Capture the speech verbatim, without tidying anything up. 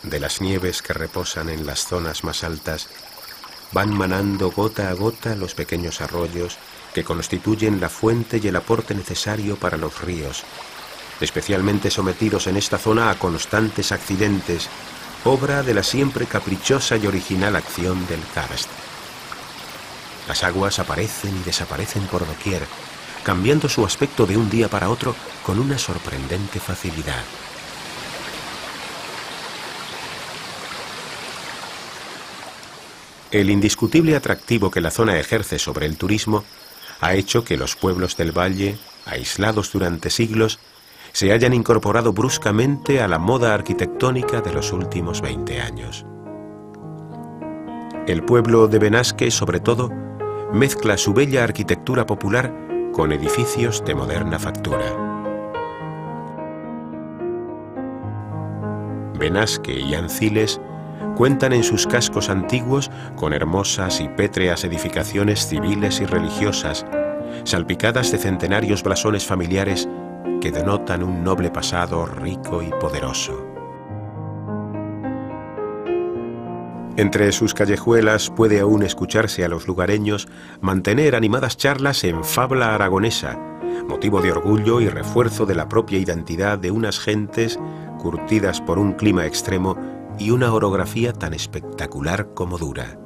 de las nieves que reposan en las zonas más altas, van manando gota a gota los pequeños arroyos que constituyen la fuente y el aporte necesario para los ríos, especialmente sometidos en esta zona a constantes accidentes, obra de la siempre caprichosa y original acción del karst. Las aguas aparecen y desaparecen por doquier, cambiando su aspecto de un día para otro con una sorprendente facilidad. El indiscutible atractivo que la zona ejerce sobre el turismo ha hecho que los pueblos del valle, aislados durante siglos, se hayan incorporado bruscamente a la moda arquitectónica de los últimos veinte años. El pueblo de Benasque, sobre todo, mezcla su bella arquitectura popular con edificios de moderna factura. Benasque y Anciles cuentan en sus cascos antiguos con hermosas y pétreas edificaciones civiles y religiosas, salpicadas de centenarios blasones familiares que denotan un noble pasado rico y poderoso. Entre sus callejuelas puede aún escucharse a los lugareños mantener animadas charlas en fabla aragonesa, motivo de orgullo y refuerzo de la propia identidad de unas gentes curtidas por un clima extremo y una orografía tan espectacular como dura.